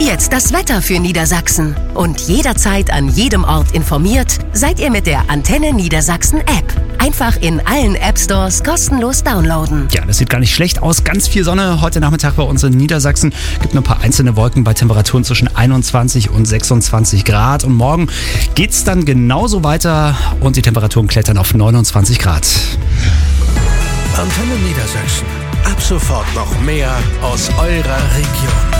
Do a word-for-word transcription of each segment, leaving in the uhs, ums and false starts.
Jetzt das Wetter für Niedersachsen. Und jederzeit an jedem Ort informiert seid ihr mit der Antenne Niedersachsen App. Einfach in allen App Stores kostenlos downloaden. Ja, das sieht gar nicht schlecht aus. Ganz viel Sonne heute Nachmittag bei uns in Niedersachsen. Gibt nur ein paar einzelne Wolken bei Temperaturen zwischen einundzwanzig und sechsundzwanzig Grad. Und morgen geht's dann genauso weiter und die Temperaturen klettern auf neunundzwanzig Grad. Antenne Niedersachsen. Ab sofort noch mehr aus eurer Region.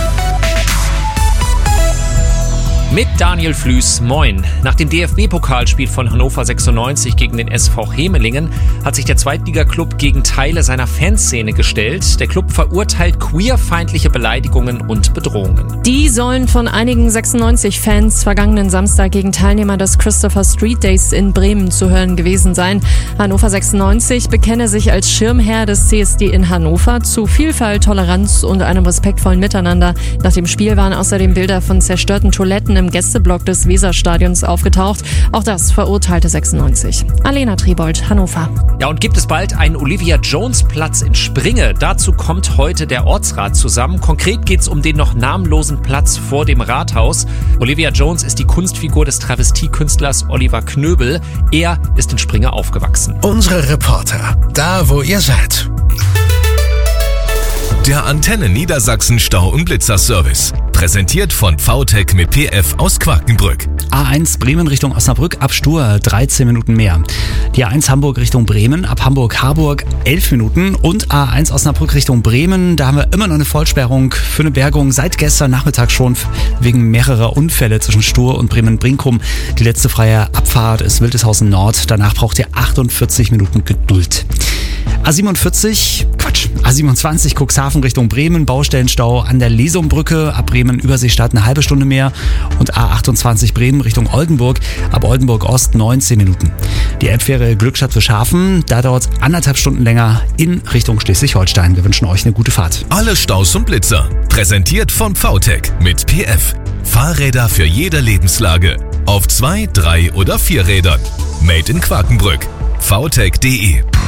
Mit Daniel Flüß, moin. Nach dem D F B-Pokalspiel von Hannover sechsundneunzig gegen den S V Hemelingen hat sich der Zweitligaklub gegen Teile seiner Fanszene gestellt. Der Club verurteilt queerfeindliche Beleidigungen und Bedrohungen. Die sollen von einigen sechsundneunzig-Fans vergangenen Samstag gegen Teilnehmer des Christopher Street Days in Bremen zu hören gewesen sein. Hannover sechsundneunzig bekenne sich als Schirmherr des C S D in Hannover zu Vielfalt, Toleranz und einem respektvollen Miteinander. Nach dem Spiel waren außerdem Bilder von zerstörten Toiletten im Gästeblock des Weserstadions aufgetaucht. Auch das verurteilte sechsundneunzig. Alena Tribold, Hannover. Ja, und gibt es bald einen Olivia-Jones-Platz in Springe? Dazu kommt heute der Ortsrat zusammen. Konkret geht es um den noch namenlosen Platz vor dem Rathaus. Olivia Jones ist die Kunstfigur des Travestiekünstlers Oliver Knöbel. Er ist in Springe aufgewachsen. Unsere Reporter, da wo ihr seid. Der Antenne Niedersachsen Stau- und Blitzer-Service. Präsentiert von V T E C mit P F aus Quakenbrück. A eins Bremen Richtung Osnabrück ab Stur dreizehn Minuten mehr. Die A eins Hamburg Richtung Bremen ab Hamburg-Harburg elf Minuten. Und A eins Osnabrück Richtung Bremen, da haben wir immer noch eine Vollsperrung für eine Bergung seit gestern Nachmittag schon wegen mehrerer Unfälle zwischen Stur und Bremen-Brinkum. Die letzte freie Abfahrt ist Wildeshausen Nord. Danach braucht ihr achtundvierzig Minuten Geduld. A siebenundvierzig, Quatsch, A siebenundzwanzig Cuxhaven Richtung Bremen, Baustellenstau an der Lesumbrücke, ab Bremen Überseestadt eine halbe Stunde mehr und A achtundzwanzig Bremen Richtung Oldenburg, ab Oldenburg Ost neunzehn Minuten. Die Elbfähre Glückstadt zu Schafen, da dauert es anderthalb Stunden länger in Richtung Schleswig-Holstein. Wir wünschen euch eine gute Fahrt. Alle Staus und Blitzer, präsentiert von V T E C mit P F. Fahrräder für jede Lebenslage, auf zwei, drei oder vier Rädern. Made in Quakenbrück. v t e c punkt d e